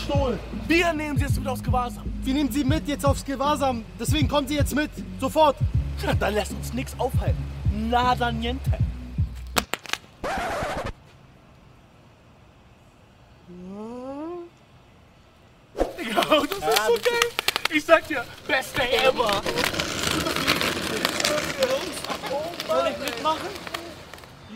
gestohlen. Wir nehmen sie jetzt mit aufs Gewahrsam. Wir nehmen sie mit jetzt aufs Gewahrsam. Deswegen kommen sie jetzt mit. Sofort. Dann lässt uns nichts aufhalten. Nada niente. Ja, das ist so geil. Ich sag dir, best day ever. Soll ich mitmachen?